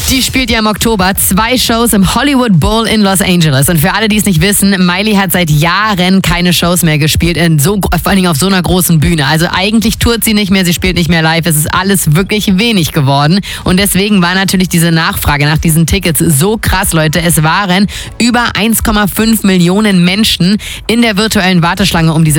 Die spielt ja im Oktober 2 Shows im Hollywood Bowl in Los Angeles. Und für alle, die es nicht wissen, Miley hat seit Jahren keine Shows mehr gespielt, vor allen Dingen auf so einer großen Bühne. Also eigentlich tourt sie nicht mehr, sie spielt nicht mehr live. Es ist alles wirklich wenig geworden. Und deswegen war natürlich diese Nachfrage nach diesen Tickets so krass, Leute. Es waren über 1,5 Millionen Menschen in der virtuellen Warteschlange, um diese